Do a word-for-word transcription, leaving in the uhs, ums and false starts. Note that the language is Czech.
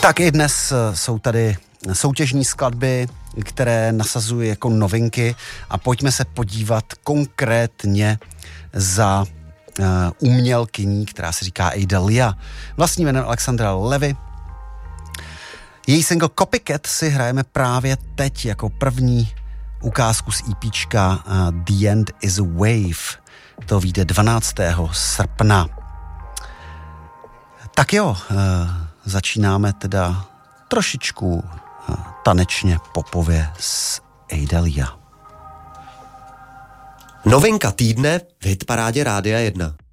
Tak i dnes jsou tady soutěžní skladby, které nasazují jako novinky a pojďme se podívat konkrétně za uh, umělkyní, která se říká Adalia. Vlastní jménem Alexandra Levy. Její single Copycat si hrajeme právě teď jako první ukázku z EPčka uh, The End is a Wave. To vyjde dvanáctého srpna. Tak jo, uh, začínáme teda trošičku uh, tanečně popově s Adalia. Novinka týdne v hitparádě Rádia jedna.